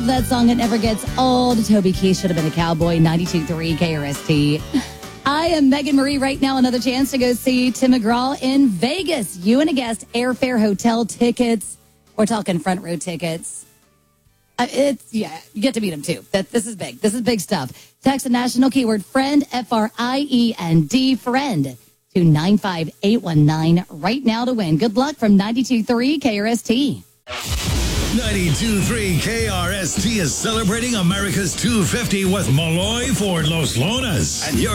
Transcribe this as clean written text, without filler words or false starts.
that song. It never gets old. Toby Keith should have been a cowboy. 92.3 KRST. I am Megan Marie right now. Another chance to go see Tim McGraw in Vegas. You and a guest, airfare, hotel tickets. We're talking front row tickets. You get to meet him too. This is big. This is big stuff. Text the national keyword friend, FRIEND, friend, to 95819 right now to win. Good luck from 92.3 KRST. 92.3 KRST is celebrating America's 250 with Malloy Ford Los Lonas. And you're